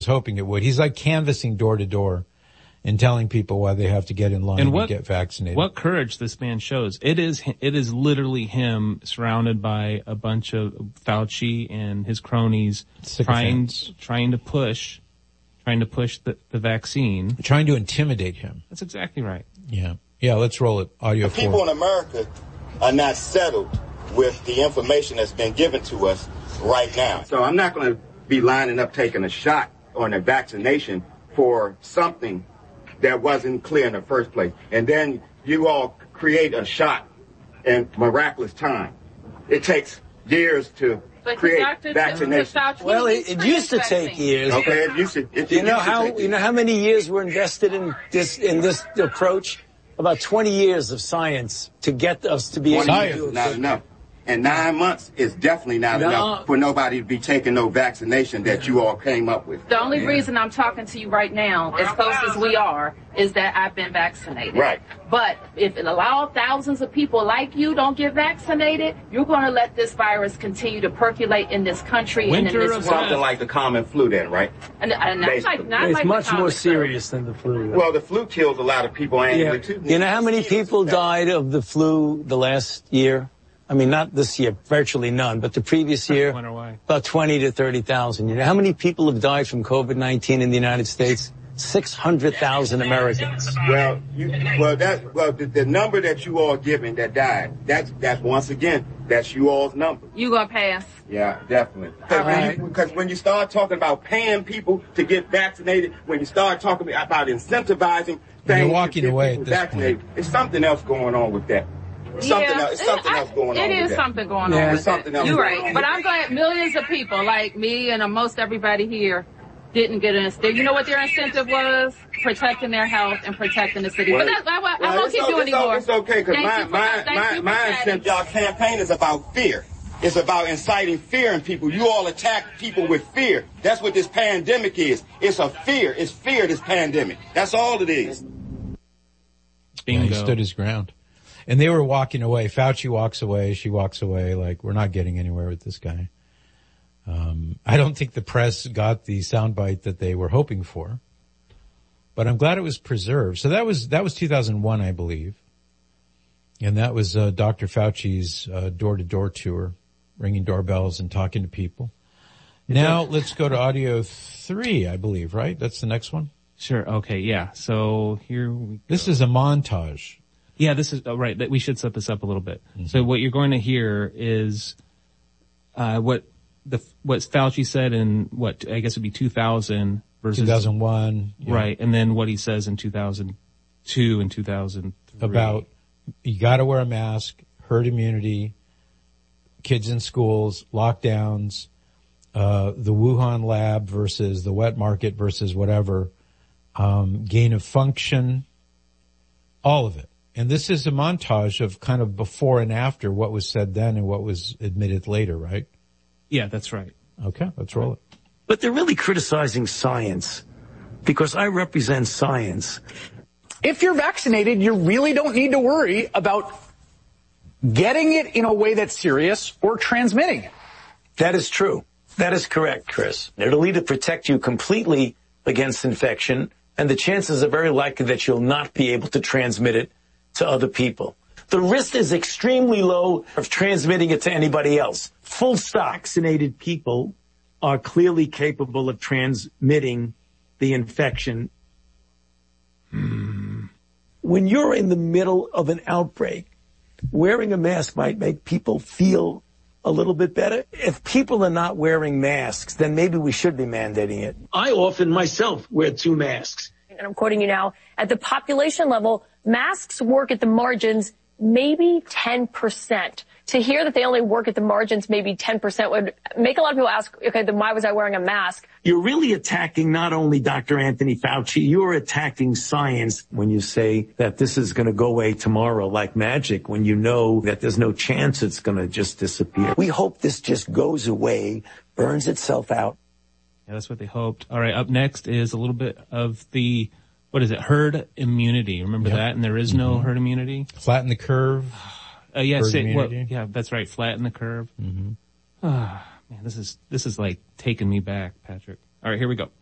hoping it would. He's like canvassing door to door and telling people why they have to get in line and get vaccinated. What courage this man shows. It is literally him surrounded by a bunch of Fauci and his cronies trying to push the vaccine. Trying to intimidate him. That's exactly right. Yeah. Yeah, let's roll it. Audio 4. People in America are not settled with the information that's been given to us right now. So I'm not going to be lining up taking a shot on a vaccination for something that wasn't clear in the first place. And then you all create a shot in miraculous time. It takes years to create vaccination. Well, it used to take years. Okay, it used to. You know how many years were invested in this approach? About 20 years of science to get us to be able to do it. Not enough. And 9 months is definitely not enough for nobody to be taking no vaccination that you all came up with. The only reason I'm talking to you right now, as close as we are, is that I've been vaccinated. Right. But if it allows thousands of people like you don't get vaccinated, you're going to let this virus continue to percolate in this country and in this world. Something like the common flu then, right? And it's much more serious than the flu. Well, the flu kills a lot of people annually, too. You know how many people died of the flu the last year? I mean, not this year, virtually none, but the previous year, about 20 to 30,000. You know how many people have died from COVID-19 in the United States? 600,000 Americans. The number that you all giving that died, that's once again, that's you all's number. You gonna pass? Yeah, definitely. Because when you start talking about paying people to get vaccinated, when you start talking about incentivizing things to get people vaccinated, there's something else going on with that. Something else going on. It is something going on. There's something else. You're right. But I'm glad millions of people like me and most everybody here didn't get an incentive. You know what their incentive was? Protecting their health and protecting the city. But I won't keep you anymore. It's okay, because my incentive, y'all campaign is about fear. It's about inciting fear in people. You all attack people with fear. That's what this pandemic is. It's a fear. It's fear, this pandemic. That's all it is. Yeah, he stood his ground. And they were walking away. Fauci walks away. She walks away. Like, we're not getting anywhere with this guy. I don't think the press got the soundbite that they were hoping for. But I'm glad it was preserved. So that was 2001, I believe. And that was Dr. Fauci's door-to-door tour, ringing doorbells and talking to people. Now let's go to audio 3, I believe, right? That's the next one? Sure. Okay. Yeah. So here we go. This is a montage. Yeah, this is right. That we should set this up a little bit. Mm-hmm. So what you're going to hear is what Fauci said in what I guess would be 2000 versus 2001, right? And then what he says in 2002 and 2003 about you got to wear a mask, herd immunity, kids in schools, lockdowns, the Wuhan lab versus the wet market versus whatever, gain of function, all of it. And this is a montage of kind of before and after what was said then and what was admitted later, right? Yeah, that's right. Okay, let's roll it. But they're really criticizing science because I represent science. If you're vaccinated, you really don't need to worry about getting it in a way that's serious or transmitting it. That is true. That is correct, Chris. It'll either protect you completely against infection, and the chances are very likely that you'll not be able to transmit it to other people. The risk is extremely low of transmitting it to anybody else. Full stop. Vaccinated people are clearly capable of transmitting the infection. When you're in the middle of an outbreak, wearing a mask might make people feel a little bit better. If people are not wearing masks, then maybe we should be mandating it. I often myself wear 2 masks. And I'm quoting you now, at the population level, masks work at the margins maybe 10%. To hear that they only work at the margins maybe 10% would make a lot of people ask, okay, then why was I wearing a mask? You're really attacking not only Dr. Anthony Fauci, you're attacking science when you say that this is going to go away tomorrow like magic, when you know that there's no chance it's going to just disappear. We hope this just goes away, burns itself out. Yeah, that's what they hoped. All right, up next is a little bit of the, what is it, herd immunity. Remember that? And there is no herd immunity. Flatten the curve. Yes, yeah, that's right. Flatten the curve. Mm-hmm. Man, this is like taking me back, Patrick. All right, here we go.